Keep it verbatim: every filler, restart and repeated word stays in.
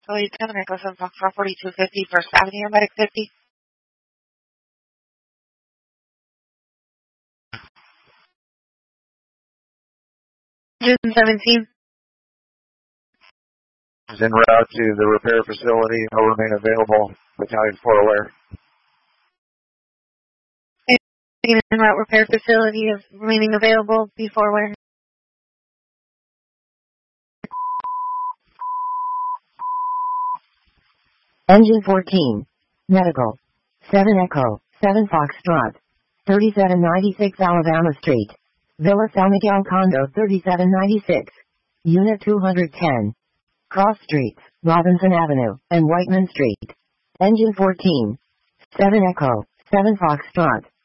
Philly ten Echo seven Foxtrot forty-two fifty First Avenue, Medic fifty. June seventeenth. Is en route to the repair facility. Will remain available. Battalion four aware. En route repair facility is remaining available. Before where? Engine fourteen. Medical. seven Echo, seven Foxtrot. thirty-seven ninety-six Alabama Street. Villa San Miguel Condo thirty-seven ninety-six. Unit two hundred ten. Cross Streets, Robinson Avenue, and Whiteman Street. Engine fourteen. seven Echo, seven Foxtrot.